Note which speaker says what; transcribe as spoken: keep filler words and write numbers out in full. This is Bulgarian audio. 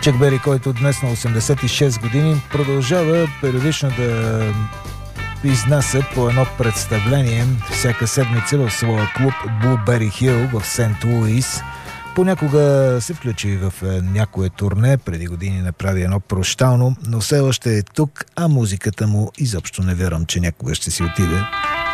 Speaker 1: Чак Бери, който днес на осемдесет и шест години продължава периодично да изнася по едно представление всяка седмица в своя клуб Blueberry Hill в Сент Луис. Понякога се включи в някое турне, преди години направи едно прощално, но все още е тук, а музиката му изобщо не вярвам, че някога ще си отиде.